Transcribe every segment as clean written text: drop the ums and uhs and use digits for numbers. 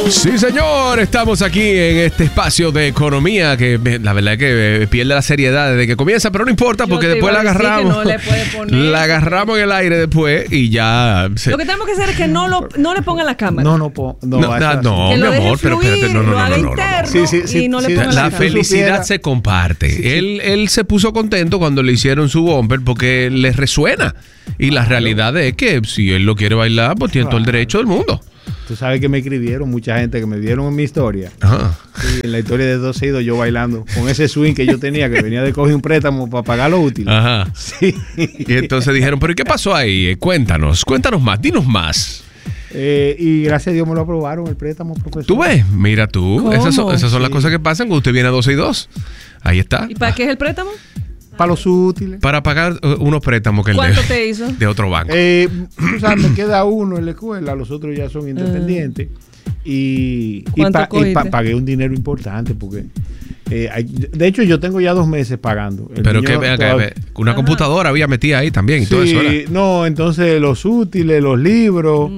Sí, señor, estamos aquí en este espacio de economía que la verdad es que pierde la seriedad desde que comienza, pero no importa porque después la agarramos. No le puede poner. La agarramos en el aire después y ya. Lo que tenemos que hacer es que no le pongan la cámara. No, mi amor, pero espérate, no. Y no le pongan la felicidad se comparte. Sí. Él se puso contento cuando le hicieron su bumper porque le resuena. Y la realidad es que si él lo quiere bailar, pues tiene todo el derecho del mundo. Tú sabes que me escribieron mucha gente que me vieron en mi historia. Ajá. Sí, en la historia de 12 idos yo bailando con ese swing que yo tenía, que venía de coger un préstamo para pagar lo útil. Ajá. Sí. Y entonces dijeron, ¿pero qué pasó ahí? Cuéntanos más, dinos más. Y gracias a Dios me lo aprobaron el préstamo, profesor. ¿Tú ves? Mira tú, ¿Cómo? esas son las cosas que pasan cuando usted viene a 12 y 2. Ahí está. ¿Y para qué es el préstamo? Para los útiles. Para pagar unos préstamos que ¿Cuánto te hizo? De otro banco. O sea, me queda uno en la escuela, los otros ya son independientes. Y pagué un dinero importante porque de hecho yo tengo ya 2 meses pagando. Pero que una computadora había metida ahí también y sí, todo eso era. No, entonces los útiles, los libros.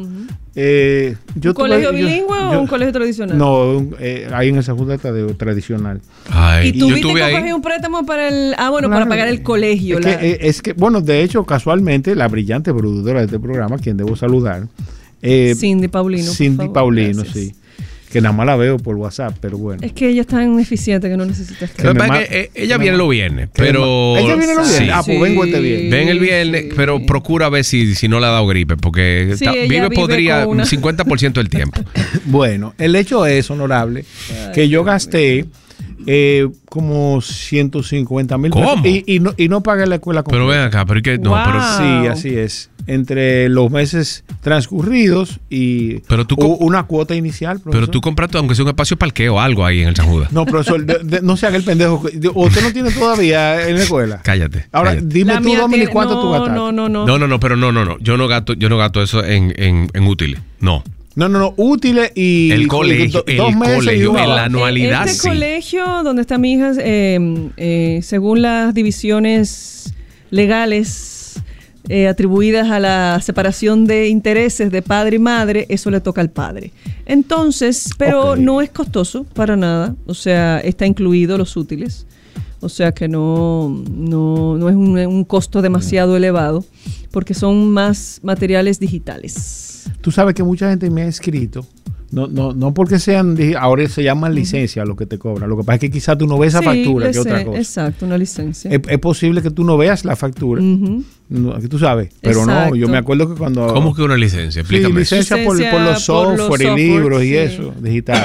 ¿Un colegio bilingüe o un colegio tradicional? No, ahí en esa junta tradicional. Ay, ¿y tuviste que coger un préstamo para para pagar el colegio? Es que, bueno, de hecho, casualmente, la brillante productora de este programa, quien debo saludar, Cindy Paulino. Cindy Paulino, sí. Que nada más la veo por WhatsApp, pero bueno. Es que ella es tan eficiente que no necesita estar. Ella viene los viernes, pero... ¿Ella viene los viernes? Sí. Pues vengo este viernes. Ven el viernes, pero procura ver si no le ha dado gripe, porque vive podría un 50% del tiempo. Bueno, el hecho es, honorable, que yo gasté como 150,000 pesos. ¿Cómo? Y no pagué la escuela completa. Pero ven acá, pero que no, pero sí, así es. Entre los meses transcurridos y una cuota inicial, profesor. Pero tú compraste, aunque sea un espacio parqueo o algo ahí en el San Judas. No, profesor, no se haga el pendejo. ¿Usted no tiene todavía en la escuela? Cállate. Ahora, dime tú, Dominic, ¿cuánto tú gastaste? No, pero no. Yo no gasto eso en útiles. No. No, útiles y... El colegio, en la anualidad, Este colegio donde está mi hija, según las divisiones legales atribuidas a la separación de intereses de padre y madre, eso le toca al padre. Entonces, pero no es costoso para nada, o sea, está incluido los útiles. O sea que no es un costo demasiado elevado, porque son más materiales digitales. Tú sabes que mucha gente me ha escrito, no porque sean, ahora se llaman licencia lo que te cobran. Lo que pasa es que quizás tú no ves esa factura, que otra cosa. Exacto, una licencia. Es posible que tú no veas la factura, que tú sabes, pero no, yo me acuerdo que cuando... ¿Cómo que una licencia? Explícame. Sí, licencia por los software y libros y eso, digital.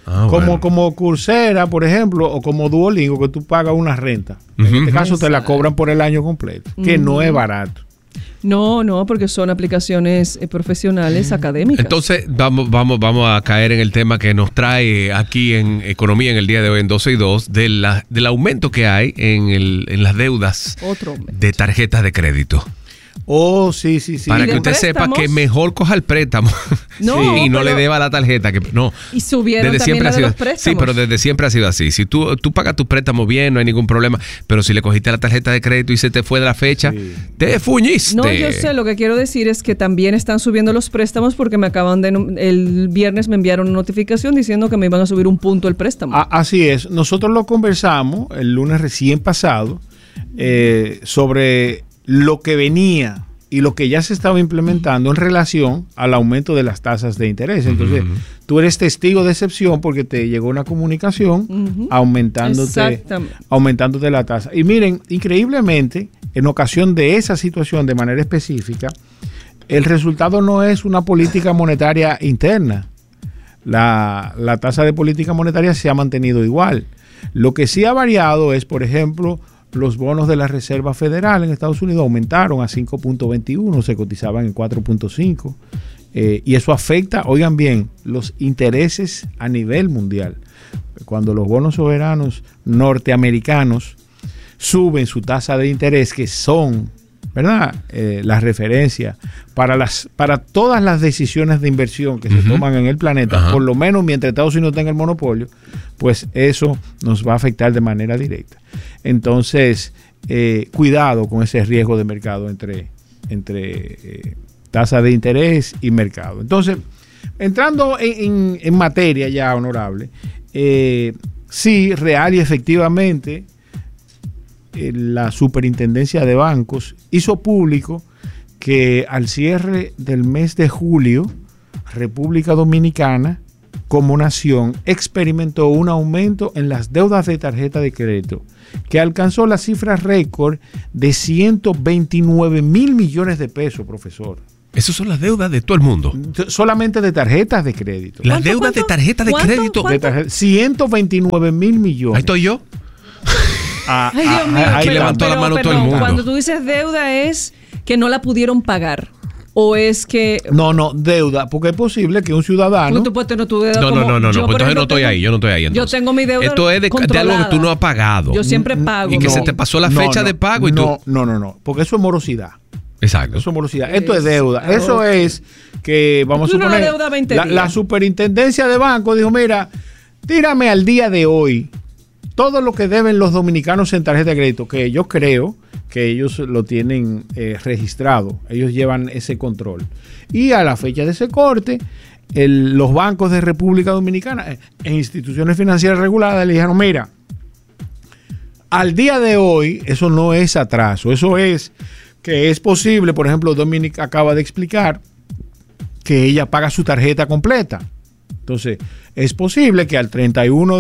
Como Coursera, por ejemplo, o como Duolingo, que tú pagas una renta. En este caso te la cobran por el año completo, que no es barato. No, porque son aplicaciones profesionales académicas. Entonces, vamos a caer en el tema que nos trae aquí en Economía en el día de hoy, en 12 y 2, del aumento que hay en las deudas de tarjetas de crédito. Oh, sí. Para que usted sepa que mejor coja el préstamo y no le deba la tarjeta. Y subieron desde también siempre de los préstamos. Sí, pero desde siempre ha sido así. Si tú pagas tu préstamo bien, no hay ningún problema. Pero si le cogiste la tarjeta de crédito y se te fue de la fecha, te fuñiste. No, yo sé, lo que quiero decir es que también están subiendo los préstamos porque el viernes me enviaron una notificación diciendo que me iban a subir un punto el préstamo. Así es. Nosotros lo conversamos el lunes recién pasado sobre lo que venía y lo que ya se estaba implementando en relación al aumento de las tasas de interés. Entonces, tú eres testigo de excepción porque te llegó una comunicación aumentándote la tasa. Y miren, increíblemente, en ocasión de esa situación de manera específica, el resultado no es una política monetaria interna. La tasa de política monetaria se ha mantenido igual. Lo que sí ha variado es, por ejemplo, los bonos de la Reserva Federal en Estados Unidos aumentaron a 5.21, se cotizaban en 4.5. Y eso afecta, oigan bien, los intereses a nivel mundial. Cuando los bonos soberanos norteamericanos suben su tasa de interés, que son, ¿verdad?, la referencia para todas las decisiones de inversión que se toman en el planeta, por lo menos mientras Estados Unidos tenga el monopolio, pues eso nos va a afectar de manera directa. Entonces, cuidado con ese riesgo de mercado entre tasa de interés y mercado. Entonces, entrando en materia ya, honorable, sí, real y efectivamente, la Superintendencia de Bancos hizo público que al cierre del mes de julio, República Dominicana, como nación, experimentó un aumento en las deudas de tarjeta de crédito que alcanzó la cifra récord de 129 mil millones de pesos, profesor. Esas son las deudas de todo el mundo. Solamente de tarjetas de crédito. Las deudas de tarjetas de crédito. 129 mil millones. Ahí estoy yo. Ay, Dios mío, ahí levantó la mano todo el mundo. Cuando tú dices deuda es que no la pudieron pagar. ¿O es que...? No, deuda, porque es posible que un ciudadano... Tú puedes tener tu deuda No, como, pues yo, entonces no estoy ahí, yo no estoy ahí. Entonces. Yo tengo mi deuda Esto es de algo que tú no has pagado. Yo siempre pago. Y que se te pasó la fecha de pago y tú... No, porque eso es morosidad. Exacto. Eso es morosidad. Esto es deuda. Eso es que, vamos a suponer, deuda 20 días. La superintendencia de banco dijo, mira, tírame al día de hoy todo lo que deben los dominicanos en tarjeta de crédito, que yo creo que ellos lo tienen registrado, ellos llevan ese control. Y a la fecha de ese corte, los bancos de República Dominicana, en instituciones financieras reguladas, le dijeron, mira, al día de hoy, eso no es atraso, eso es que es posible, por ejemplo, Dominica acaba de explicar que ella paga su tarjeta completa. Entonces, es posible que al 31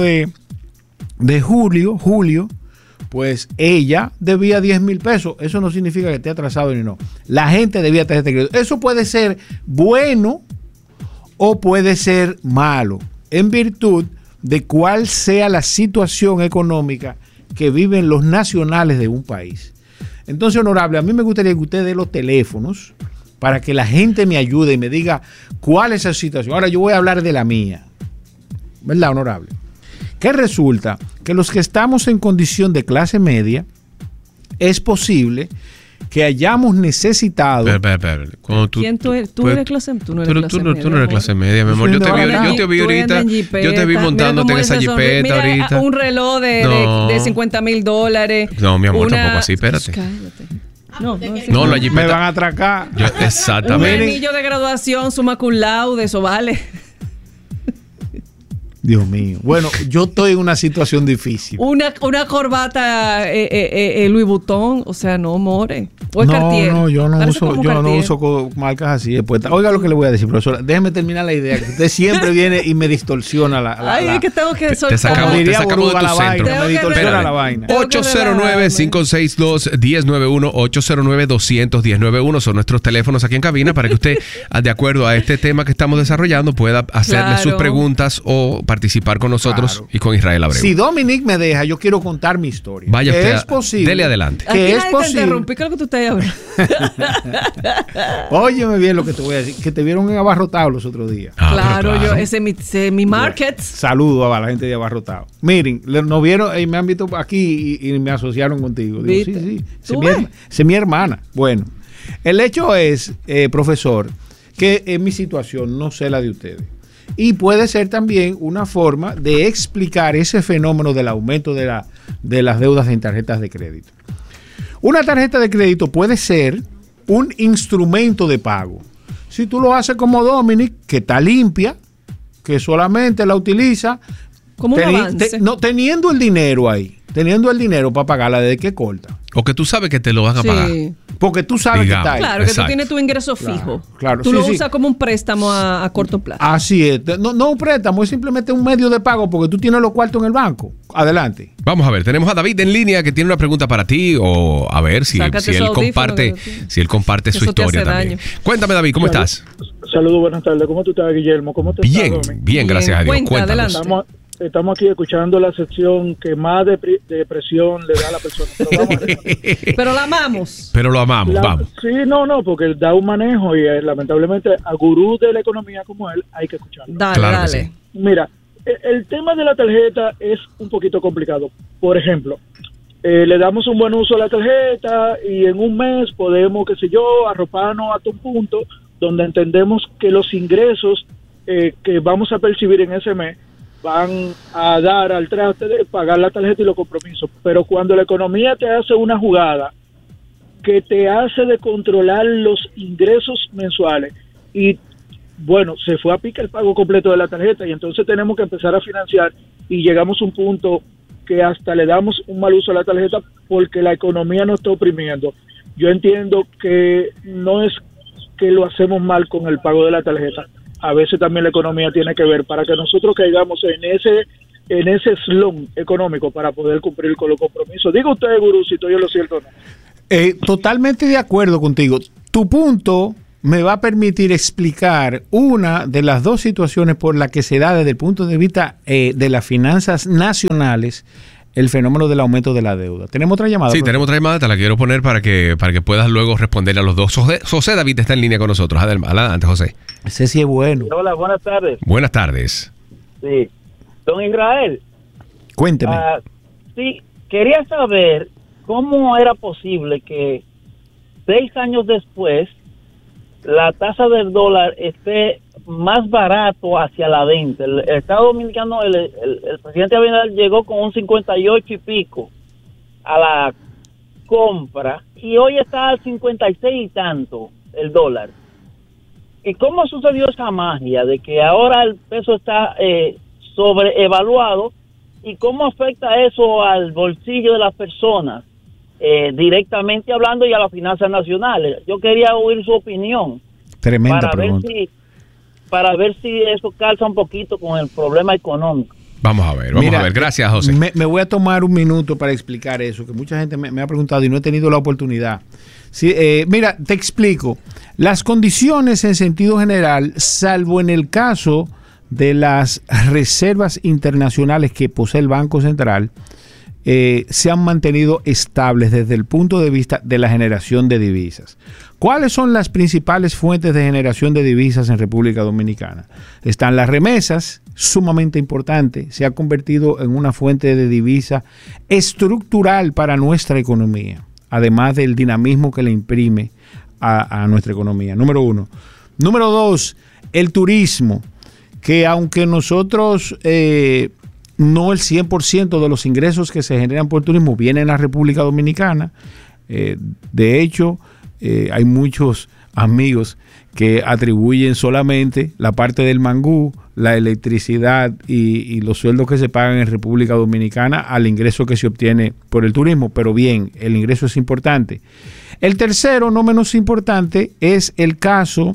de julio, pues ella debía 10 mil pesos. Eso no significa que esté atrasado ni no. La gente debía tarjeta de crédito. Eso puede ser bueno o puede ser malo, en virtud de cuál sea la situación económica que viven los nacionales de un país. Entonces, honorable, a mí me gustaría que usted dé los teléfonos para que la gente me ayude y me diga cuál es esa situación. Ahora yo voy a hablar de la mía, ¿verdad, honorable? Que resulta que los que estamos en condición de clase media, es posible que hayamos necesitado... Espera. ¿Quién tú eres? ¿Tú eres clase media? Tú no eres clase media, mi amor. Yo te vi ahorita. Yo te vi montándote en esa jipeta ahorita. Un reloj de $50,000. No, mi amor, tampoco así, espérate. No, la jipeta. Me van a atracar. Exactamente. Un anillo de graduación, summa cum laude, eso vale. Dios mío. Bueno, yo estoy en una situación difícil. Una corbata Louis Vuitton, o sea, no, more. O Cartier. No, yo no uso marcas así. Después, oiga lo que le voy a decir, profesora. Déjeme terminar la idea. Que usted siempre viene y me distorsiona la que tengo que soltar. Te sacamos de tu centro. Me distorsiona la vaina. 809-562-1091, 809-21091 son nuestros teléfonos aquí en cabina para que usted, de acuerdo a este tema que estamos desarrollando, pueda hacerle sus preguntas o participar con nosotros y con Israel Abreu. Si Dominic me deja, yo quiero contar mi historia. Vaya usted, es posible. Dele adelante. Que es posible. Te interrumpí, creo que tú estás hablando. Óyeme bien lo que te voy a decir, que te vieron en Abarrotado los otros días. Claro, yo ese es mi market. Saludo a la gente de Abarrotado. Miren, nos vieron y me han visto aquí y me asociaron contigo. Digo, sí. Esa es mi hermana. Bueno, el hecho es, profesor, que en mi situación no sé la de ustedes. Y puede ser también una forma de explicar ese fenómeno del aumento de las deudas en tarjetas de crédito. Una tarjeta de crédito puede ser un instrumento de pago. Si tú lo haces como Dominic, que está limpia, que solamente la utiliza como un avance. Teniendo el dinero ahí, teniendo el dinero para pagarla desde que corta. O que tú sabes que te lo van a pagar. Porque tú sabes que está ahí. Claro, que tú tienes tu ingreso fijo. Claro, tú lo usas como un préstamo a corto plazo. Así es. No un préstamo, es simplemente un medio de pago porque tú tienes los cuartos en el banco. Adelante. Vamos a ver, tenemos a David en línea que tiene una pregunta para ti o a ver si él comparte su historia también. Cuéntame, David, ¿cómo estás? Saludos, buenas tardes. ¿Cómo tú estás, Guillermo? ¿Cómo te estás? Bien, gracias a Dios. Cuéntanos. Estamos aquí escuchando la sección que más depresión le da a la persona. Pero la amamos. Pero lo amamos, vamos. Sí, no, porque da un manejo y lamentablemente a gurú de la economía como él hay que escucharlo. Dale. Sí. Mira, el tema de la tarjeta es un poquito complicado. Por ejemplo, le damos un buen uso a la tarjeta y en un mes podemos, arroparnos hasta un punto donde entendemos que los ingresos que vamos a percibir en ese mes van a dar al traste de pagar la tarjeta y los compromisos. Pero cuando la economía te hace una jugada que te hace de controlar los ingresos mensuales y bueno, se fue a pique el pago completo de la tarjeta y entonces tenemos que empezar a financiar y llegamos a un punto que hasta le damos un mal uso a la tarjeta porque la economía nos está oprimiendo. Yo entiendo que no es que lo hacemos mal con el pago de la tarjeta, a veces también la economía tiene que ver para que nosotros caigamos en ese slum económico para poder cumplir con los compromisos. Diga usted, Gurú, si estoy en lo cierto o no. Totalmente de acuerdo contigo. Tu punto me va a permitir explicar una de las dos situaciones por las que se da desde el punto de vista de las finanzas nacionales el fenómeno del aumento de la deuda. ¿Tenemos otra llamada? Sí, tenemos otra llamada, te la quiero poner para que puedas luego responder a los dos. José David está en línea con nosotros. Adelante, José. Ese sí es bueno. Hola, buenas tardes. Buenas tardes. Sí. Don Israel. Cuénteme. Sí, quería saber cómo era posible que 6 años después la tasa del dólar esté más barato hacia la venta. El Estado Dominicano, el presidente Abinader llegó con un 58 y pico a la compra y hoy está al 56 y tanto el dólar. ¿Y cómo sucedió esa magia de que ahora el peso está sobreevaluado y cómo afecta eso al bolsillo de las personas, directamente hablando, y a las finanzas nacionales? Yo quería oír su opinión. Tremenda pregunta. Para ver si eso calza un poquito con el problema económico. Vamos a ver. Gracias, José. Me voy a tomar un minuto para explicar eso, que mucha gente me ha preguntado y no he tenido la oportunidad. Sí, mira, te explico. Las condiciones en sentido general, salvo en el caso de las reservas internacionales que posee el Banco Central, se han mantenido estables desde el punto de vista de la generación de divisas. ¿Cuáles son las principales fuentes de generación de divisas en República Dominicana? Están las remesas, sumamente importante, se ha convertido en una fuente de divisa estructural para nuestra economía, además del dinamismo que le imprime a nuestra economía. Número uno. Número dos, el turismo, que aunque nosotros no el 100% de los ingresos que se generan por turismo vienen a República Dominicana, de hecho hay muchos amigos que atribuyen solamente la parte del mangú, la electricidad y los sueldos que se pagan en República Dominicana al ingreso que se obtiene por el turismo, pero bien, el ingreso es importante. El tercero, no menos importante, es el caso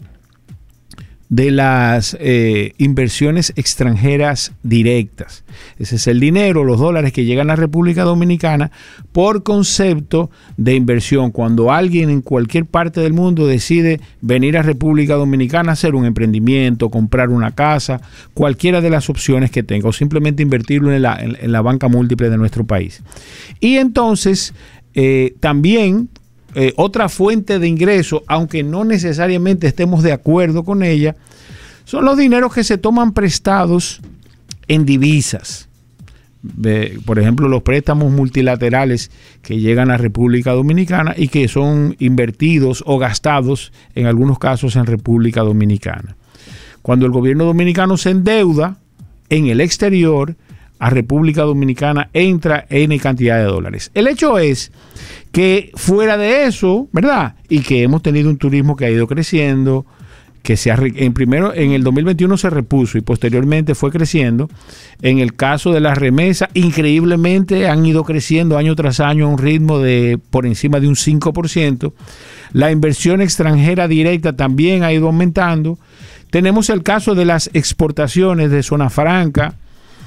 de las inversiones extranjeras directas. Ese es el dinero, los dólares que llegan a República Dominicana por concepto de inversión. Cuando alguien en cualquier parte del mundo decide venir a República Dominicana a hacer un emprendimiento, comprar una casa, cualquiera de las opciones que tenga, o simplemente invertirlo en la banca múltiple de nuestro país. Y entonces también otra fuente de ingreso, aunque no necesariamente estemos de acuerdo con ella, son los dineros que se toman prestados en divisas. Por ejemplo, los préstamos multilaterales que llegan a República Dominicana y que son invertidos o gastados en algunos casos en República Dominicana. Cuando el gobierno dominicano se endeuda en el exterior, a República Dominicana entra N cantidad de dólares. El hecho es que fuera de eso, ¿verdad? Y que hemos tenido un turismo que ha ido creciendo, que primero en el 2021 se repuso y posteriormente fue creciendo. En el caso de las remesas, increíblemente han ido creciendo año tras año a un ritmo de por encima de un 5%. La inversión extranjera directa también ha ido aumentando. Tenemos el caso de las exportaciones de zona franca,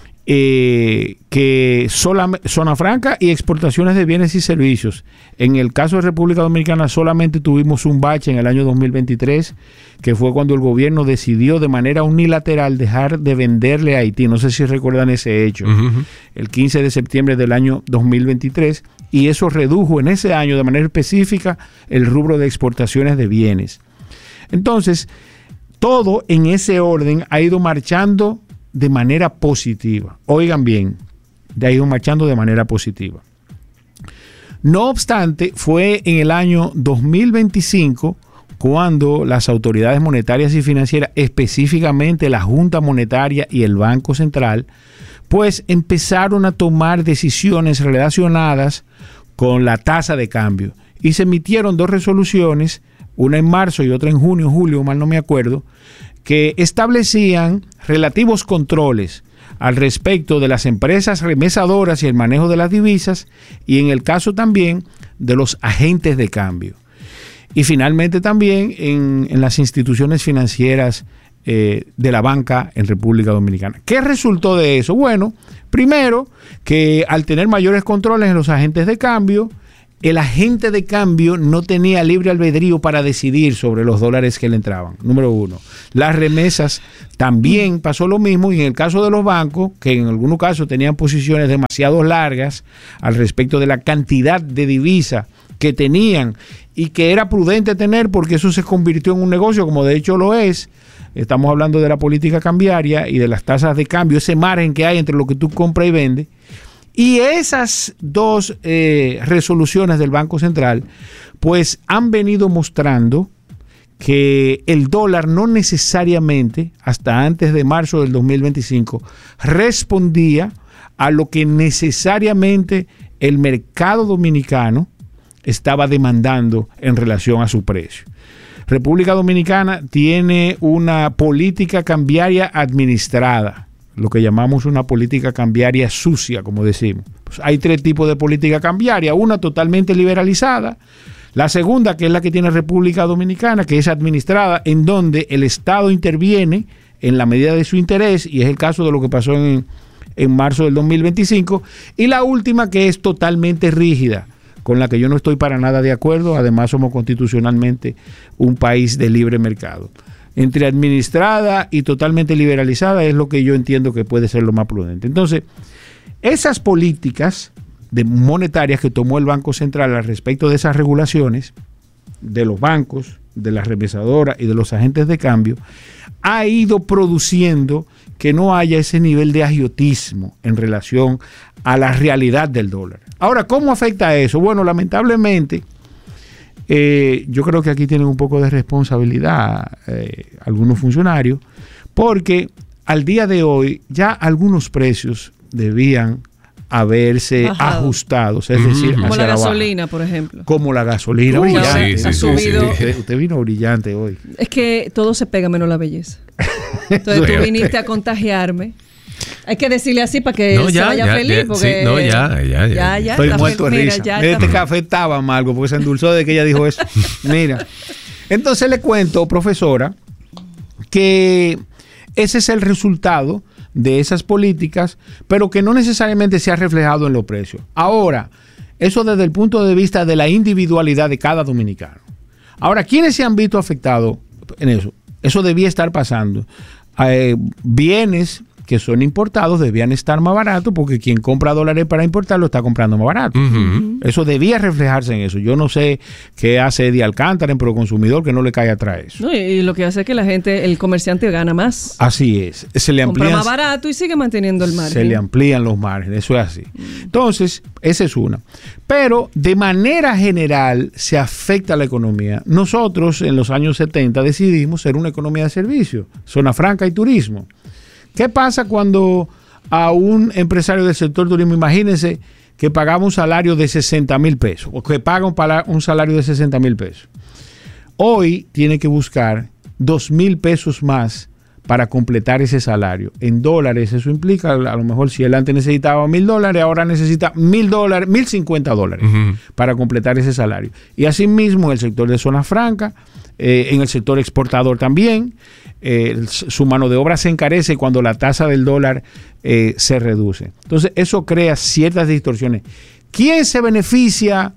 zona franca y exportaciones de bienes y servicios. En el caso de República Dominicana solamente tuvimos un bache en el año 2023, que fue cuando el gobierno decidió de manera unilateral dejar de venderle a Haití. No sé si recuerdan ese hecho. El 15 de septiembre del año 2023, y eso redujo en ese año de manera específica el rubro de exportaciones de bienes. Entonces, todo en ese orden ha ido marchando de manera positiva. Oigan bien, ha ido marchando de manera positiva. No obstante, fue en el año 2025 cuando las autoridades monetarias y financieras, específicamente la Junta Monetaria y el Banco Central, pues empezaron a tomar decisiones relacionadas con la tasa de cambio. Y se emitieron dos resoluciones, una en marzo y otra en junio, julio, mal no me acuerdo, que establecían relativos controles al respecto de las empresas remesadoras y el manejo de las divisas, y en el caso también de los agentes de cambio. Y finalmente también en las instituciones financieras de la banca en República Dominicana. ¿Qué resultó de eso? Bueno, primero, que al tener mayores controles en los agentes de cambio, el agente de cambio no tenía libre albedrío para decidir sobre los dólares que le entraban. Número uno. Las remesas también pasó lo mismo, y en el caso de los bancos, que en algunos casos tenían posiciones demasiado largas al respecto de la cantidad de divisa que tenían y que era prudente tener, porque eso se convirtió en un negocio, como de hecho lo es. Estamos hablando de la política cambiaria y de las tasas de cambio, ese margen que hay entre lo que tú compras y vendes. Y esas dos resoluciones del Banco Central pues han venido mostrando que el dólar no necesariamente, hasta antes de marzo del 2025, respondía a lo que necesariamente el mercado dominicano estaba demandando en relación a su precio. República Dominicana tiene una política cambiaria administrada, lo que llamamos una política cambiaria sucia, como decimos. Pues hay tres tipos de política cambiaria: una totalmente liberalizada, la segunda, que es la que tiene República Dominicana, que es administrada, en donde el Estado interviene en la medida de su interés, y es el caso de lo que pasó en marzo del 2025, y la última, que es totalmente rígida, con la que yo no estoy para nada de acuerdo. Además, somos constitucionalmente un país de libre mercado. Entre administrada y totalmente liberalizada es lo que yo entiendo que puede ser lo más prudente. Entonces, esas políticas monetarias que tomó el Banco Central al respecto de esas regulaciones de los bancos, de las remesadoras y de los agentes de cambio, ha ido produciendo que no haya ese nivel de agiotismo en relación a la realidad del dólar. Ahora, ¿cómo afecta eso? Bueno, lamentablemente, yo creo que aquí tienen un poco de responsabilidad algunos funcionarios, porque al día de hoy ya algunos precios debían haberse ajustados, es decir, como hacia la gasolina, por ejemplo. Como la gasolina, brillante. Sí, subido. Usted vino brillante hoy. Es que todo se pega menos la belleza. Entonces tú viniste a contagiarme. Hay que decirle así para que se vaya feliz. Porque ya. Estoy muerto de risa. Mira, este café estaba amargo porque se endulzó desde que ella dijo eso. Mira. Entonces le cuento, profesora, que ese es el resultado de esas políticas, pero que no necesariamente se ha reflejado en los precios. Ahora, eso desde el punto de vista de la individualidad de cada dominicano. Ahora, ¿quiénes se han visto afectados en eso? Eso debía estar pasando. Bienes que son importados debían estar más baratos, porque quien compra dólares para importarlo está comprando más barato. Uh-huh. Eso debía reflejarse en eso. Yo no sé qué hace Eddie Alcántara en Proconsumidor que no le cae atrás eso. No, y lo que hace es que la gente, el comerciante gana más. Así es. Se le amplían, compra más barato y sigue manteniendo el margen. Se le amplían los márgenes, eso es así. Entonces, esa es una. Pero de manera general se afecta a la economía. Nosotros en los años 70 decidimos ser una economía de servicio, zona franca y turismo. ¿Qué pasa cuando a un empresario del sector turismo, imagínense que pagaba un salario de 60,000 pesos, o que paga un salario de 60,000 pesos? Hoy tiene que buscar 2,000 pesos más para completar ese salario. En dólares eso implica, a lo mejor si él antes necesitaba $1,000, ahora necesita $1,000, $1,050 uh-huh. para completar ese salario. Y asimismo en el sector de zona franca, en el sector exportador también, su mano de obra se encarece cuando la tasa del dólar se reduce. Entonces eso crea ciertas distorsiones. ¿Quién se beneficia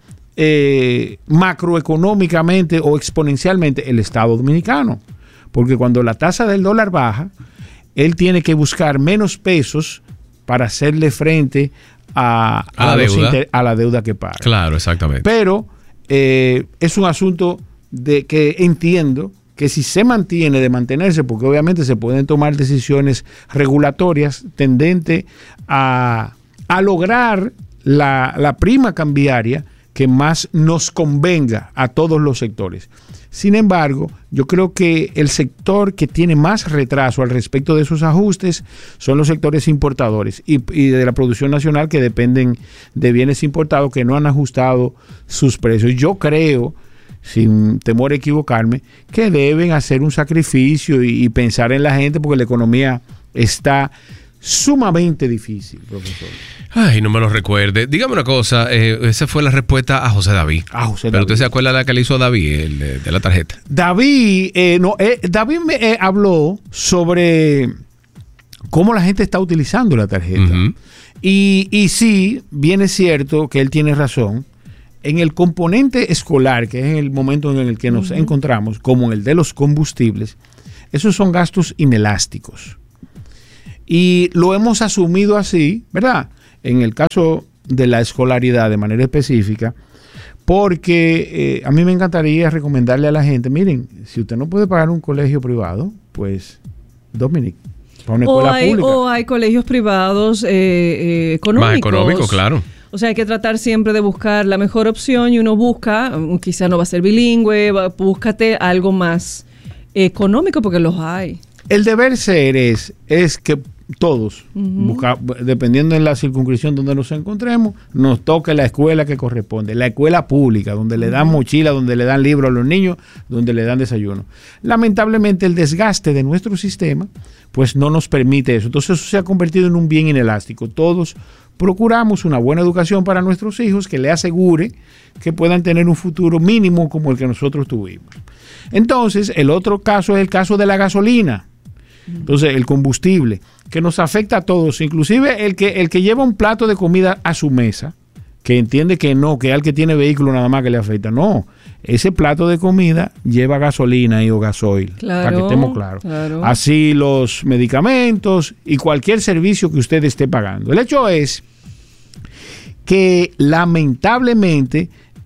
macroeconómicamente o exponencialmente? El Estado Dominicano. Porque cuando la tasa del dólar baja, él tiene que buscar menos pesos para hacerle frente a la deuda que paga. Claro, exactamente. Pero es un asunto de que entiendo que si se mantiene, de mantenerse, porque obviamente se pueden tomar decisiones regulatorias tendentes a lograr la prima cambiaria que más nos convenga a todos los sectores. Sin embargo, yo creo que el sector que tiene más retraso al respecto de esos ajustes son los sectores importadores y de la producción nacional, que dependen de bienes importados que no han ajustado sus precios. Yo creo sin temor a equivocarme, que deben hacer un sacrificio y pensar en la gente porque la economía está sumamente difícil, profesor. Ay, no me lo recuerde. Dígame una cosa, esa fue la respuesta a José David. Pero usted se acuerda de la que le hizo David, el de la tarjeta. David me habló sobre cómo la gente está utilizando la tarjeta. Uh-huh. Y sí, bien es cierto que él tiene razón. En el componente escolar, que es el momento en el que nos encontramos, como en el de los combustibles, esos son gastos inelásticos. Y lo hemos asumido así, ¿verdad? En el caso de la escolaridad de manera específica, porque a mí me encantaría recomendarle a la gente, miren, si usted no puede pagar un colegio privado, pues, Dominic, para una escuela pública. O hay colegios privados económicos. Más económicos, claro. O sea, hay que tratar siempre de buscar la mejor opción y uno busca, quizá no va a ser bilingüe, búscate algo más económico porque los hay. El deber ser es que todos, dependiendo de la circunscripción donde nos encontremos, nos toque la escuela que corresponde, la escuela pública, donde le dan mochila, donde le dan libros a los niños, donde le dan desayuno. Lamentablemente el desgaste de nuestro sistema pues no nos permite eso. Entonces eso se ha convertido en un bien inelástico. Todos procuramos una buena educación para nuestros hijos que le asegure que puedan tener un futuro mínimo como el que nosotros tuvimos. Entonces el otro caso es el caso de la gasolina. Entonces, el combustible, que nos afecta a todos, inclusive el que lleva un plato de comida a su mesa, que entiende que no, que al que tiene vehículo nada más que le afecta. No, ese plato de comida lleva gasolina o gasoil, para que estemos claros. Claro. Así los medicamentos y cualquier servicio que usted esté pagando. El hecho es que lamentablemente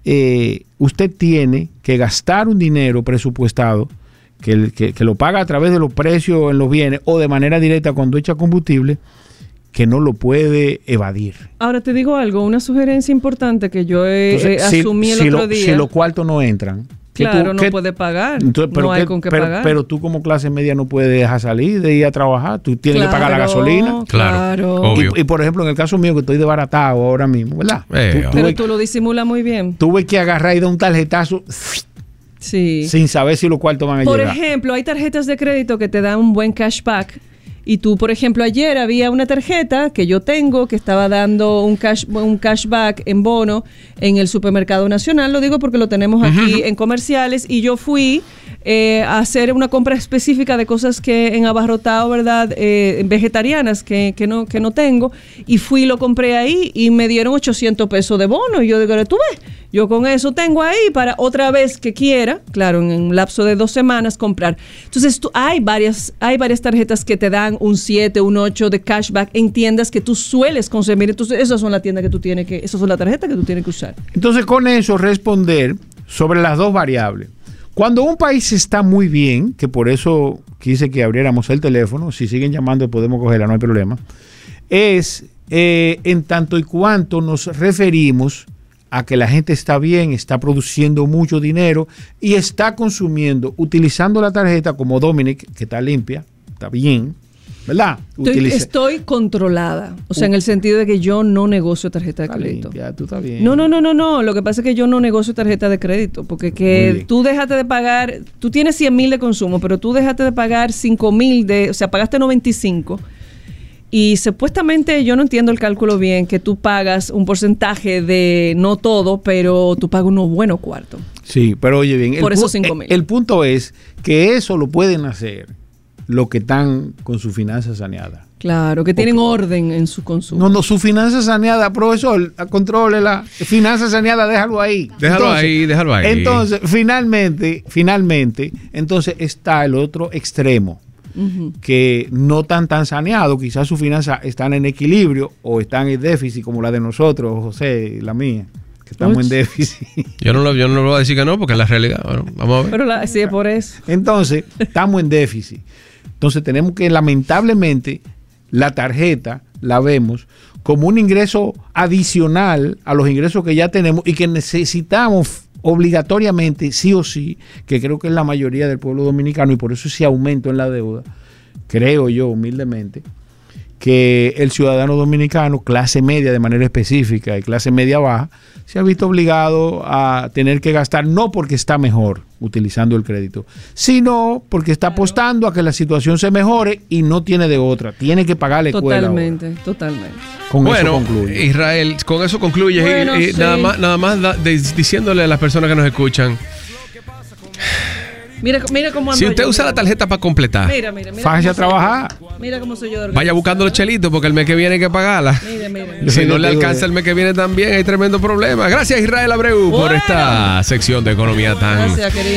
usted tiene que gastar un dinero presupuestado que lo paga a través de los precios en los bienes o de manera directa cuando echa combustible, que no lo puede evadir. Ahora te digo algo, una sugerencia importante que yo asumí el otro día. Si los cuartos no entran, claro, no puede pagar. Entonces, no hay con qué pagar. Pero tú como clase media no puedes dejar salir de ir a trabajar. Tú tienes que pagar la gasolina. Claro, obvio. Y por ejemplo, en el caso mío, que estoy desbaratado ahora mismo, ¿verdad? Pero tú lo disimulas muy bien. Tuve que agarrar y dar un tarjetazo. Sí. Sin saber si los cuartos van a llegar. Por ejemplo, hay tarjetas de crédito que te dan un buen cashback. Y tú, por ejemplo, ayer había una tarjeta que yo tengo que estaba dando un cashback en bono en el Supermercado Nacional. Lo digo porque lo tenemos aquí en comerciales. Y yo fui a hacer una compra específica de cosas que en abarrotado, ¿verdad? Vegetarianas que no tengo. Y fui y lo compré ahí y me dieron 800 pesos de bono. Y yo digo, ¿tú ves? Yo con eso tengo ahí para otra vez que quiera, claro, en un lapso de 2 semanas comprar. Entonces, hay varias tarjetas que te dan un 7, un 8 de cashback en tiendas que tú sueles consumir. Entonces, esas son las tiendas que tú tienes que, esas son las tarjetas que tú tienes que usar. Entonces, con eso responder sobre las dos variables. Cuando un país está muy bien, que por eso quise que abriéramos el teléfono, si siguen llamando podemos cogerla, no hay problema, es en tanto y cuanto nos referimos a que la gente está bien, está produciendo mucho dinero y está consumiendo, utilizando la tarjeta como Dominic, que está limpia, está bien, ¿verdad? Estoy controlada, o sea, en el sentido de que yo no negocio tarjeta de crédito. Limpia, tú estás bien. No, lo que pasa es que yo no negocio tarjeta de crédito, porque tú dejaste de pagar, tú tienes 100,000 de consumo, pero tú dejaste de pagar 5,000 o sea, pagaste 95. Y supuestamente, yo no entiendo el cálculo bien, que tú pagas un porcentaje de, no todo, pero tú pagas unos buenos cuartos. Sí, pero oye bien, por esos 5,000. El punto es que eso lo pueden hacer los que están con su finanza saneada. Claro, que tienen orden en su consumo. No, su finanza saneada, profesor, contrólela. Finanza saneada, déjalo ahí. Déjalo ahí. Entonces, finalmente, entonces está el otro extremo. Que no tan saneado, quizás sus finanzas están en equilibrio o están en déficit como la de nosotros, José y la mía, que estamos en déficit. Yo no lo voy a decir que no, porque es la realidad. Bueno, vamos a ver. Pero sí es por eso. Entonces, estamos en déficit. Entonces tenemos que, lamentablemente, la tarjeta la vemos como un ingreso adicional a los ingresos que ya tenemos y que necesitamos obligatoriamente, sí o sí, que creo que es la mayoría del pueblo dominicano y por eso ese aumento en la deuda, creo yo humildemente, que el ciudadano dominicano, clase media de manera específica y clase media baja, se ha visto obligado a tener que gastar, no porque está mejor utilizando el crédito, sino porque está apostando a que la situación se mejore y no tiene de otra, tiene que pagar la escuela. Totalmente. Con eso concluye. Israel, con eso concluye. Bueno, y sí. nada más diciéndole a las personas que nos escuchan. Mira cómo ando Si usted yo, usa la tarjeta para completar, Mira. Fájese a trabajar. Mira cómo soy yo. vaya buscando los chelitos porque el mes que viene hay que pagarla. Mira. Si no le alcanza el mes que viene también hay tremendo problema. Gracias, Israel Abreu, por esta sección de economía tan Gracias, querido.